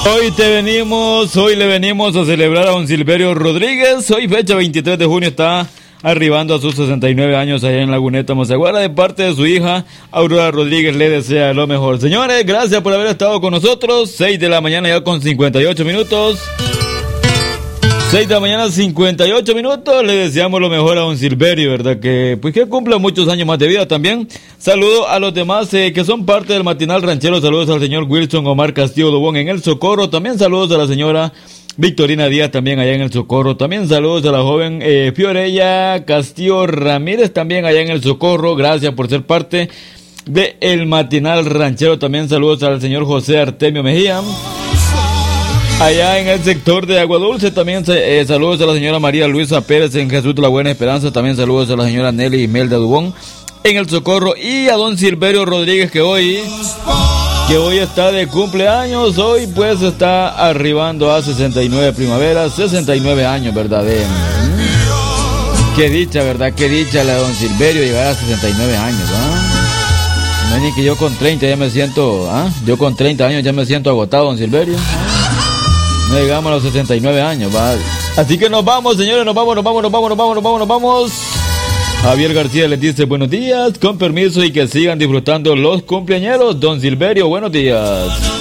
Hoy le venimos a celebrar a don Silverio Rodríguez. Hoy fecha 23 de junio está arribando a sus 69 años allá en Laguneta, Mozaguara. De parte de su hija Aurora Rodríguez le desea lo mejor. Señores, gracias por haber estado con nosotros. 6 de la mañana ya con 58 minutos. 6 de la mañana 58 minutos. Le deseamos lo mejor a don Silverio, ¿verdad? Que cumpla muchos años más de vida también. Saludos a los demás que son parte del matinal ranchero. Saludos al señor Wilson Omar Castillo Dubón en El Socorro. También saludos a la señora Victorina Díaz también allá en El Socorro. También saludos a la joven Fiorella Castillo Ramírez también allá en El Socorro. Gracias por ser parte del matinal ranchero. También saludos al señor José Artemio Mejía allá en el sector de Agua Dulce. También saludos a la señora María Luisa Pérez en Jesús de la Buena Esperanza. También saludos a la señora Nelly Imelda Dubón en El Socorro. Y a don Silverio Rodríguez que hoy está de cumpleaños. Hoy pues está arribando a 69 primaveras, 69 años, ¿verdad? Qué dicha, ¿verdad? Qué dicha la de don Silverio llegar a 69 años, ¿ah? No es ni que yo con 30 ya me siento, yo con 30 años ya me siento agotado, don Silverio. No llegamos a los 69 años, ¿va? Así que nos vamos, señores, nos vamos. Javier García les dice buenos días, con permiso y que sigan disfrutando los cumpleañeros. Don Silverio, buenos días.